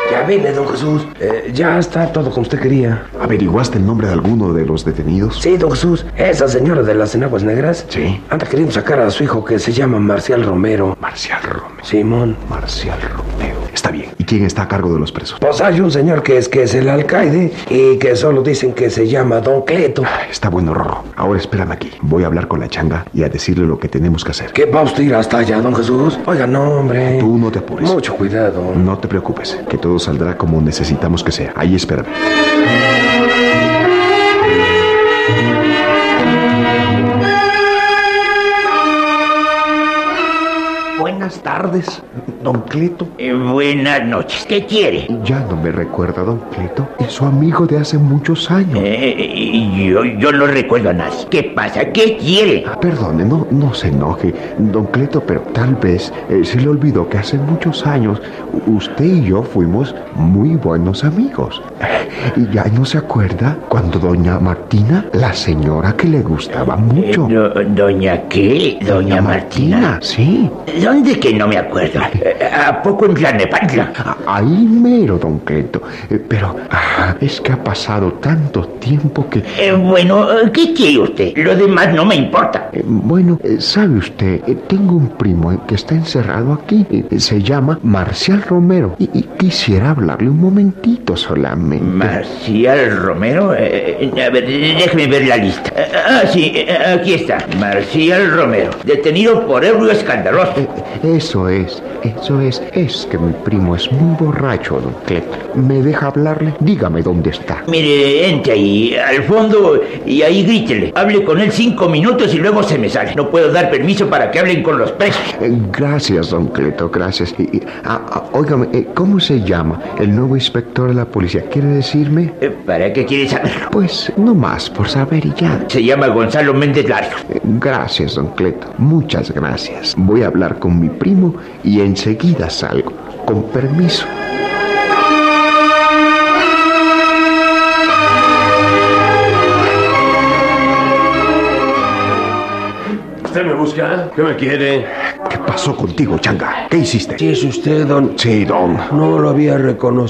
Ya vine, don Jesús. Ya está todo como usted quería. ¿Averiguaste el nombre de alguno de los detenidos? Sí, don Jesús. Esa señora de las enaguas negras. Sí. Anda queriendo sacar a su hijo que se llama Marcial Romero. Marcial Romero. Simón. Marcial Romero. Está bien. ¿Y quién está a cargo de los presos? Pues hay un señor que es el alcaide y que solo dicen que se llama Don Cleto. Está bueno, Rorro. Ahora espérame aquí. Voy a hablar con la changa y a decirle lo que tenemos que hacer. ¿Qué va usted a ir hasta allá, don Jesús? Oiga, no, hombre. Tú no te apures. Mucho cuidado. No te preocupes, que todo saldrá como necesitamos que sea. Ahí espérame. Buenas tardes, don Cleto. Buenas noches. ¿Qué quiere? Ya no me recuerda, don Cleto. Es su amigo de hace muchos años. Yo no recuerdo a nadie. ¿Qué pasa? ¿Qué quiere? Perdone, no se enoje, don Cleto, pero tal vez se le olvidó que hace muchos años usted y yo fuimos muy buenos amigos. ¿Y ya no se acuerda cuando doña Martina, la señora que le gustaba mucho? ¿Doña qué? ¿Doña Martina? Sí. ¿Dónde que no me acuerdo? ¿A poco en Tlalnepantla? Ahí mero, don Cleto. Pero es que ha pasado tanto tiempo que... Bueno, ¿qué quiere usted? Lo demás no me importa. Bueno, ¿sabe usted? Tengo un primo que está encerrado aquí. Se llama Marcial Romero. Y quisiera hablarle un momentito solamente. ¿Marcial Romero? A ver, déjeme ver la lista. Sí, aquí está. Marcial Romero, detenido por ebrio escandaloso. Eso es. Es que mi primo es muy borracho, don Cleto. ¿Me deja hablarle? Dígame dónde está. Mire, entre ahí, al fondo, y ahí grítele. Hable con él 5 minutos y luego se me sale. No puedo dar permiso para que hablen con los presos. Gracias, don Cleto, gracias. Óigame, ¿cómo se llama el nuevo inspector de la policía? ¿Quiere decirme? ¿Para qué quiere saberlo? Pues, no más, por saber y ya. Se llama Gonzalo Méndez Lario. Gracias, don Cleto. Muchas gracias. Voy a hablar con mi primo y enseguida salgo. Con permiso. ¿Usted me busca? ¿Qué me quiere? ¿Qué pasó contigo, changa? ¿Qué hiciste? Sí, es usted, don... Sí, don. No lo había reconocido.